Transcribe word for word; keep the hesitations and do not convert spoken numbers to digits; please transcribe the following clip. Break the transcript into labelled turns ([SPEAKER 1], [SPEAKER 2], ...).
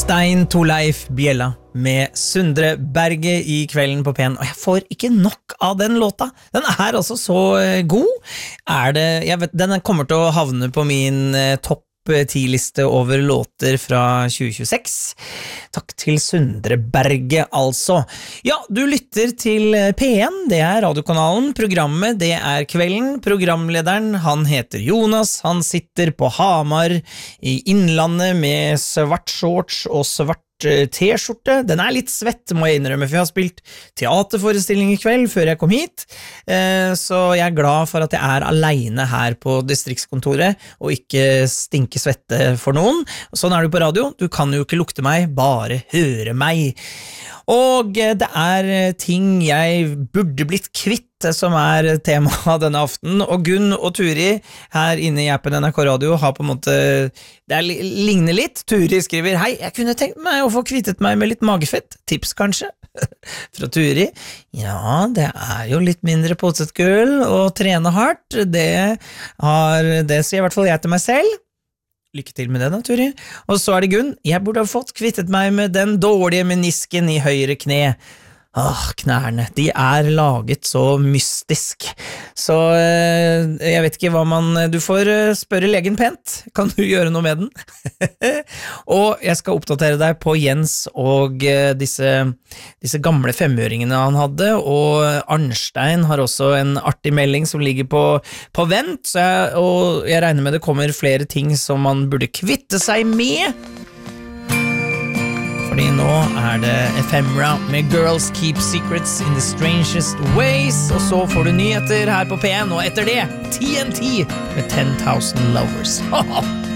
[SPEAKER 1] Stein Torleif Bjella med Sundre Berge I kvelden på P en, og jeg får ikke nok av den låta. Den er altså så god. Er det, jeg vet, den kommer til å havne på min topp ti-liste over låter fra tjue tjueseks. Takk til Sundre Berge, altså. Ja, du lytter til P en, det er radiokanalen. Programmet, det er Kvelden. Programlederen, han heter Jonas. Han sitter på Hamar I Innlandet med svart shorts og svart t-skjorte. Den er litt svett, må jeg innrømme, for jeg har spilt teaterforestilling I kveld før jeg kom hit, så jeg er glad for at jeg er alene her på distriktskontoret og ikke stinke svette for noen. Sånn er du på radio, du kan jo ikke lukte meg, bare høre meg. Og det er ting jeg burde blitt kvitt som er tema denne aften, og Gunn og Turi her inne I appen N R K Radio har på en måte, det er, ligner litt. Turi skriver, hei, jeg kunne tenkt meg å få kvittet meg med litt magefett, tips kanskje? Fra Turi, ja, det er jo litt mindre potetgull og trene hardt, det, har, det sier I hvert fall jeg til meg selv. Lykke til med det da, Turi. Og så er det Gunn, jeg burde ha fått kvittet meg med den dårlige menisken I høyre kne. Åh, knærne, de er laget så mystisk. Så eh, jeg vet ikke hva man... Du får eh, spørre legen pent. Kan du gjøre noe med den? Og jeg skal oppdatere deg på Jens og eh, disse, disse gamle femøringene han hadde, og Arnstein har også en artig melding som ligger på, på vent, så jeg, og jeg regner med det kommer flere ting som man burde kvitte seg med. Fordi nå er det Ephemera med Girls Keep Secrets in the Strangest Ways, og så får du nyheter her på P en, og etter det T N T med ten thousand Lovers.